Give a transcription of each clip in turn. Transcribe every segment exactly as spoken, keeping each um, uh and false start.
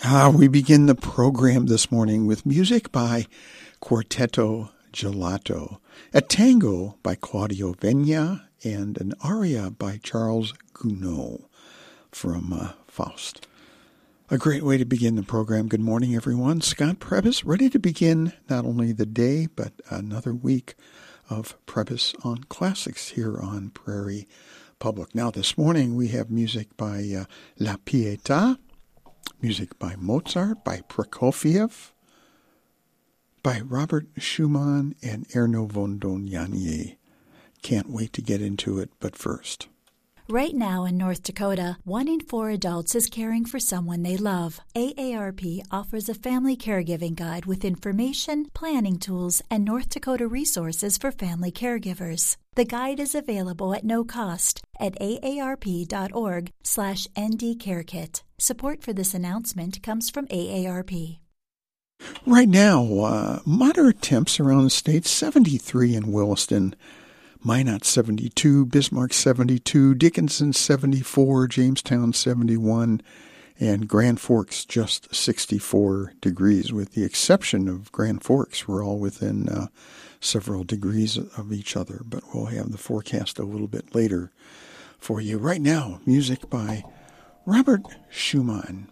Ah, we begin the program this morning with music by Quartetto Gelato, a tango by Claudio Venia, and an aria by Charles Gounod from uh, Faust. A great way to begin the program. Good morning, everyone. Scott Prebys, ready to begin not only the day, but another week of Prebys on Classics here on Prairie Public. Now, this morning we have music by uh, La Pietà, music by Mozart, by Prokofiev, by Robert Schumann, and Erno von Dohnanyi. Can't wait to get into it, but first. Right now in North Dakota, one in four adults is caring for someone they love. A A R P offers a family caregiving guide with information, planning tools, and North Dakota resources for family caregivers. The guide is available at no cost at aarp.org slash ndcarekit. Support for this announcement comes from A A R P. Right now, uh, moderate temps around the state, seventy-three in Williston, Minot seventy-two, Bismarck seventy-two, Dickinson seventy-four, Jamestown seventy-one, and Grand Forks just sixty-four degrees, with the exception of Grand Forks. We're all within uh, several degrees of each other, but we'll have the forecast a little bit later for you. Right now, music by Robert Schumann.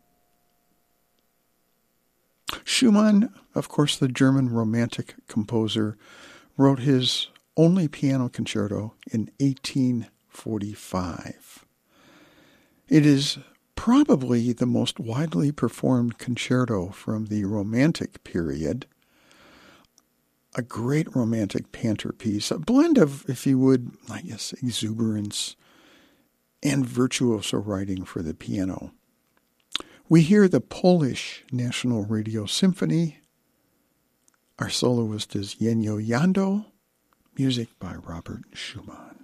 Schumann, of course, the German Romantic composer, wrote his only piano concerto in eighteen forty-five. It is probably the most widely performed concerto from the Romantic period. A great romantic panter piece, a blend of, if you would, I guess, exuberance and virtuoso writing for the piano. We hear the Polish National Radio Symphony. Our soloist is Jenio Jando. Music by Robert Schumann.